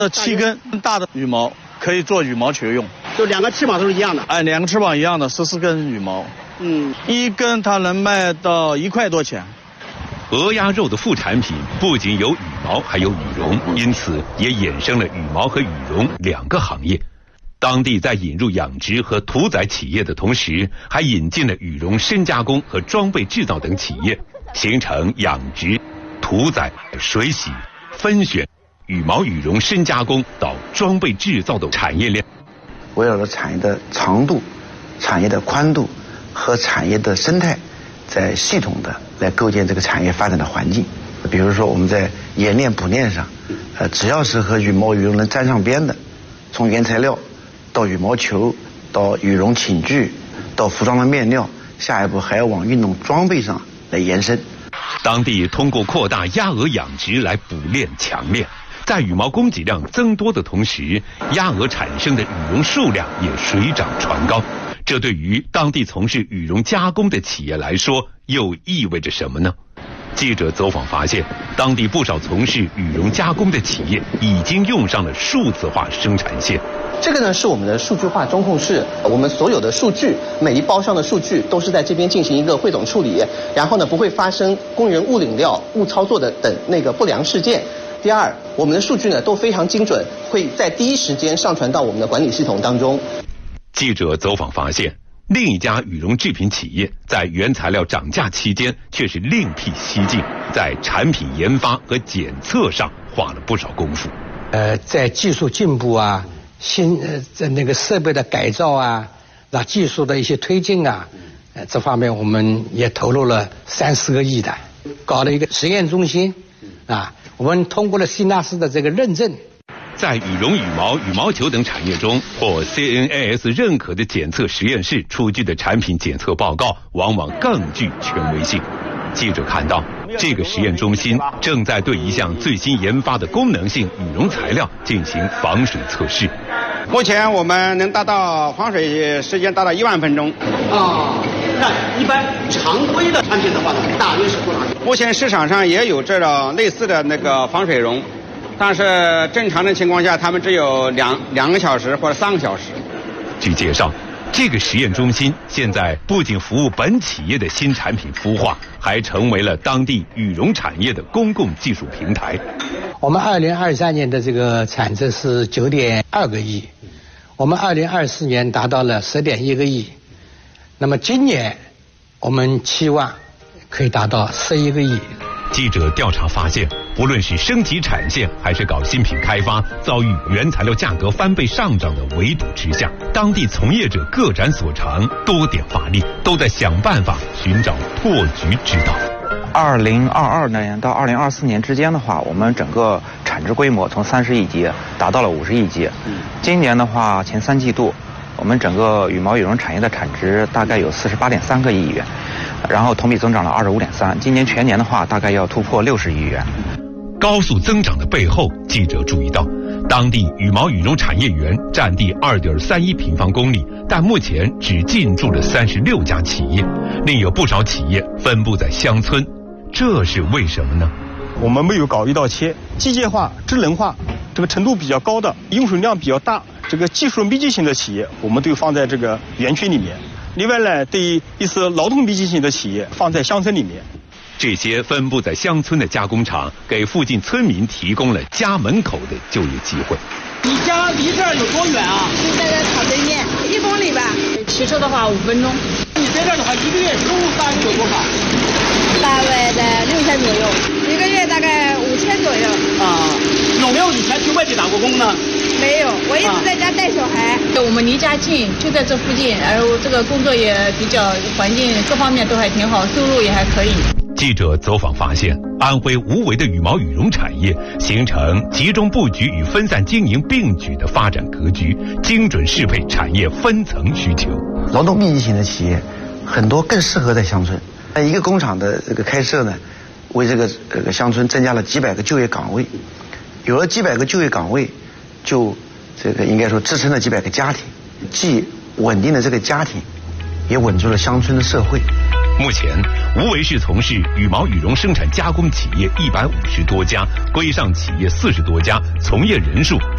这7根大的羽毛可以做羽毛球用， 就2个翅膀都是一样的。 哎，2个翅膀一样的14根羽毛。1根它能卖到1块多钱。 鹅鸭肉的副产品不仅有羽毛，还有羽绒，因此也衍生了羽毛和羽绒2个行业。当地在引入养殖和屠宰企业的同时，还引进了羽绒深加工和装备制造等企业，形成养殖、屠宰、水洗、分选、羽毛羽绒深加工到装备制造的产业链。 围绕着产业的长度、产业的宽度和产业的生态，在系统的来构建这个产业发展的环境。比如说我们在冶炼补炼上，只要是和羽毛羽绒能沾上边的，从原材料到羽毛球，到羽绒寝具，到服装的面料，下一步还要往运动装备上来延伸。 当地通过扩大鸭鹅养殖来捕炼强炼，在羽毛供给量增多的同时，鸭鹅产生的羽绒数量也水涨船高。这对于当地从事羽绒加工的企业来说，又意味着什么呢？记者走访发现，当地不少从事羽绒加工的企业已经用上了数字化生产线。 这个呢是我们的数据化中控室，我们所有的数据，每一包上的数据都是在这边进行一个汇总处理，然后呢不会发生工人误领料、误操作的等那个不良事件。第二，我们的数据呢都非常精准，会在第一时间上传到我们的管理系统当中。 记者走访发现，另一家羽绒制品企业在原材料涨价期间却是另辟蹊径，在产品研发和检测上花了不少功夫。 在技术进步啊，在那个设备的改造啊，技术的一些推进啊，这方面我们也投入了3-4个亿的，搞了一个实验中心啊，我们通过了希纳斯的这个认证。 在羽绒、羽毛、羽毛球等产业中，获 CNAS 认可的检测实验室出具的产品检测报告，往往更具权威性。记者看到，这个实验中心正在对一项最新研发的功能性羽绒材料进行防水测试。 目前我们能达到防水时间达到1万分钟。 那一般常规的产品的话，大约是多长？ 目前市场上也有这种类似的那个防水绒，但是正常的情况下，他们只有2个小时或者3个小时。 据介绍，这个实验中心现在不仅服务本企业的新产品孵化，还成为了当地羽绒产业的公共技术平台。 我们2023年的这个产值是9.2个亿，我们2024年达到了10.1个亿，那么今年我们期望可以达到11个亿。 记者调查发现，不论是升级产线还是搞新品开发，遭遇原材料价格翻倍上涨的围堵之下，当地从业者各展所长，多点发力，都在想办法寻找破局之道。 2022年到2024年之间的话，我们整个产值规模从30亿级达到了50亿级。今年的话，前3季度我们整个羽毛羽绒产业的产值大概有48.3个亿元，然后同比增长了25.3%。今年全年的话，大概要突破60亿元。 高速增长的背后，记者注意到，当地羽毛羽绒产业园占地2.31平方公里，但目前只进驻了36家企业，另有不少企业分布在乡村，这是为什么呢？ 我们没有搞一刀切，机械化、智能化这个程度比较高的、用水量比较大、这个技术密集型的企业，我们都放在这个园区里面。另外呢，对于一些劳动密集型的企业，放在乡村里面。 这些分布在乡村的加工厂，给附近村民提供了家门口的就业机会。 你家离这儿有多远啊？ 就在这草对面，1公里吧。骑车的话5分钟。 你在这儿的话，一个月收入大约有多少？ 大概在6000左右，1个月大概5000左右。 有没有以前去外地打过工呢？ 没有，我一直在家带小孩。 我们离家近，就在这附近，然后这个工作也比较环境各方面都还挺好，收入也还可以。 记者走访发现，安徽无为的羽毛羽绒产业形成集中布局与分散经营并举的发展格局，精准适配产业分层需求。 劳动密集型的企业很多更适合在乡村。一个工厂的这个开设呢，为这个乡村增加了几百个就业岗位，有了几百个就业岗位，就这个应该说支撑了几百个家庭，既稳定了这个家庭，也稳住了乡村的社会。 目前，无为市从事羽毛羽绒生产加工企业150多家，规上企业40多家，从业人数